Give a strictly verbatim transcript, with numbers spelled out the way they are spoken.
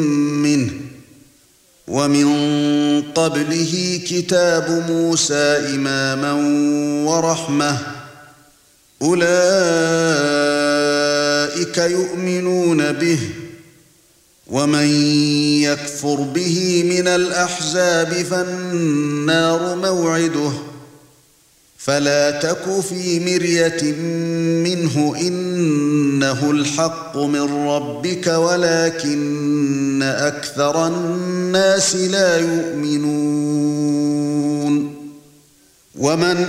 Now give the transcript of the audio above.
منه ومن قبله كتاب موسى إماما ورحمة أولئك يؤمنون به ومن يكفر به من الأحزاب فالنار موعده فلا تك في مرية منه إنه الحق من ربك ولكن أكثر الناس لا يؤمنون ومن